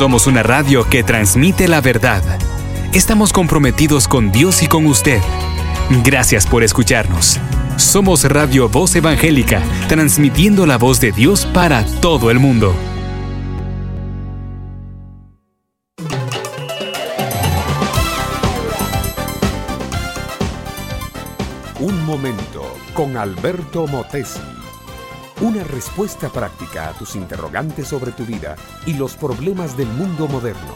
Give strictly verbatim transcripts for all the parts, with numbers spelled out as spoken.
Somos una radio que transmite la verdad. Estamos comprometidos con Dios y con usted. Gracias por escucharnos. Somos Radio Voz Evangélica, transmitiendo la voz de Dios para todo el mundo. Un momento con Alberto Motesi. Una respuesta práctica a tus interrogantes sobre tu vida y los problemas del mundo moderno.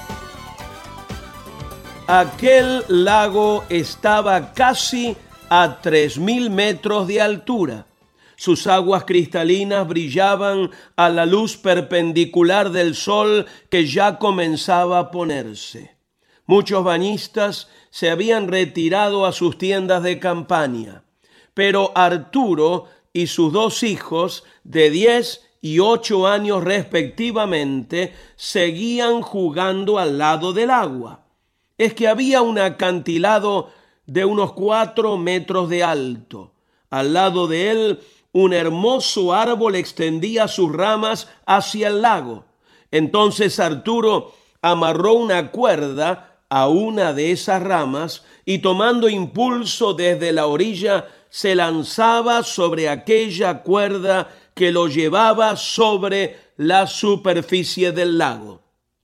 Aquel lago estaba casi a tres mil metros de altura. Sus aguas cristalinas brillaban a la luz perpendicular del sol que ya comenzaba a ponerse. Muchos bañistas se habían retirado a sus tiendas de campaña, pero Arturo y sus dos hijos de diez y ocho años respectivamente seguían jugando al lado del agua. Es que había un acantilado de unos cuatro metros de alto. Al lado de él, un hermoso árbol extendía sus ramas hacia el lago. Entonces Arturo amarró una cuerda a una de esas ramas y, tomando impulso desde la orilla, se lanzaba sobre aquella cuerda que lo llevaba sobre la superficie del lago.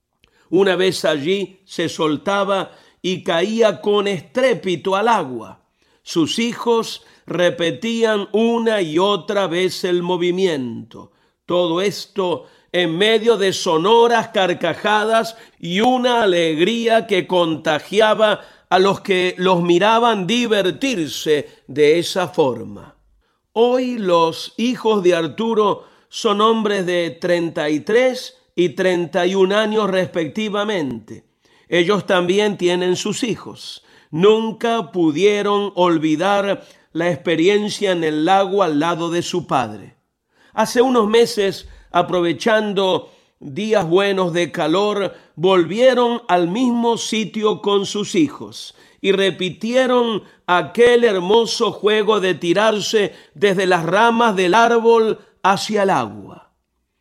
Una vez allí se soltaba y caía con estrépito al agua. Sus hijos repetían una y otra vez el movimiento. Todo esto en medio de sonoras carcajadas y una alegría que contagiaba a los que los miraban divertirse de esa forma. Hoy los hijos de Arturo son hombres de treinta y tres y treinta y un años respectivamente. Ellos también tienen sus hijos. Nunca pudieron olvidar la experiencia en el lago al lado de su padre. Hace unos meses, aprovechando días buenos de calor, volvieron al mismo sitio con sus hijos y repitieron aquel hermoso juego de tirarse desde las ramas del árbol hacia el agua.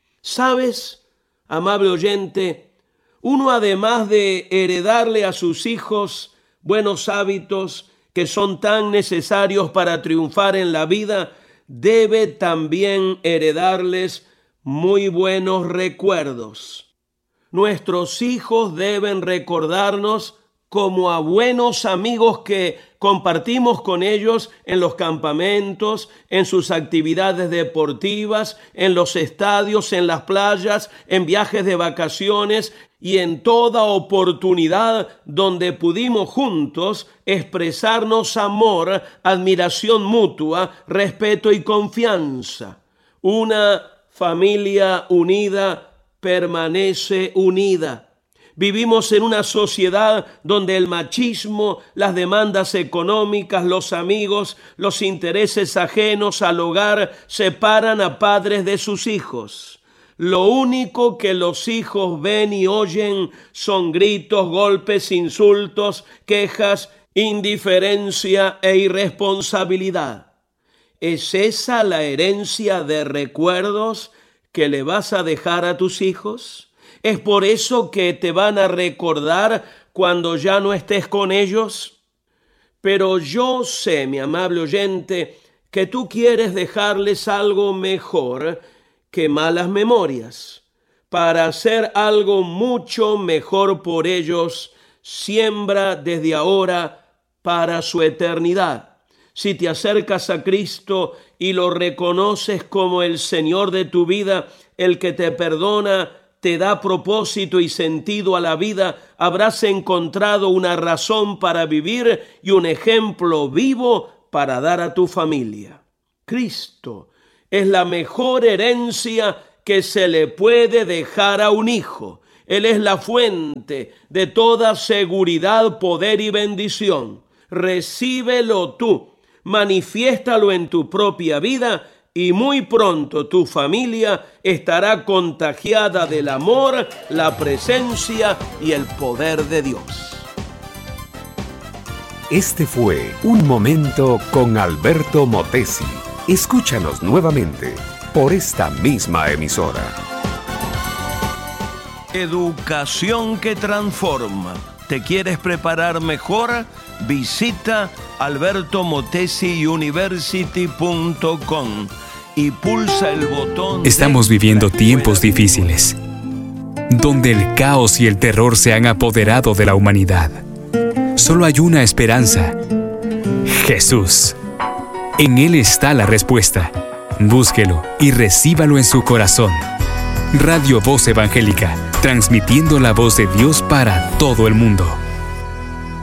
¿Sabes, amable oyente? Uno, además de heredarle a sus hijos buenos hábitos que son tan necesarios para triunfar en la vida, debe también heredarles muy buenos recuerdos. Nuestros hijos deben recordarnos como a buenos amigos que compartimos con ellos en los campamentos, en sus actividades deportivas, en los estadios, en las playas, en viajes de vacaciones y en toda oportunidad donde pudimos juntos expresarnos amor, admiración mutua, respeto y confianza. Una familia unida permanece unida. Vivimos en una sociedad donde el machismo, las demandas económicas, los amigos, los intereses ajenos al hogar separan a padres de sus hijos. Lo único que los hijos ven y oyen son gritos, golpes, insultos, quejas, indiferencia e irresponsabilidad. ¿Es esa la herencia de recuerdos que le vas a dejar a tus hijos? ¿Es por eso que te van a recordar cuando ya no estés con ellos? Pero yo sé, mi amable oyente, que tú quieres dejarles algo mejor que malas memorias. Para hacer algo mucho mejor por ellos, siembra desde ahora para su eternidad. Si te acercas a Cristo y lo reconoces como el Señor de tu vida, el que te perdona, te da propósito y sentido a la vida, habrás encontrado una razón para vivir y un ejemplo vivo para dar a tu familia. Cristo es la mejor herencia que se le puede dejar a un hijo. Él es la fuente de toda seguridad, poder y bendición. Recíbelo tú, manifiéstalo en tu propia vida y muy pronto tu familia estará contagiada del amor, la presencia y el poder de Dios. Este fue Un Momento con Alberto Motesi. Escúchanos nuevamente por esta misma emisora. Educación que transforma. ¿Te quieres preparar mejor? Visita alberto motesi university punto com y pulsa el botón. Estamos viviendo tiempos difíciles, donde el caos y el terror se han apoderado de la humanidad. Solo hay una esperanza: Jesús. En Él está la respuesta. Búsquelo y recíbalo en su corazón. Radio Voz Evangélica, transmitiendo la voz de Dios para todo el mundo.